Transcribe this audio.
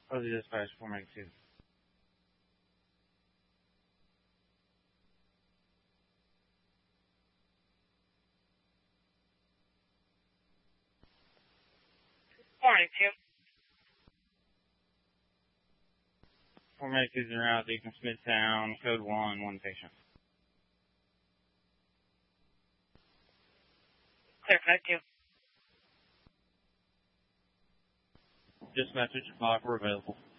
Fuzzy Dispatch 492. Morning, two. 492's en route, Deacon Smithtown, code 1 patient. Clear, connect two. Dispatch at your clock, we're available.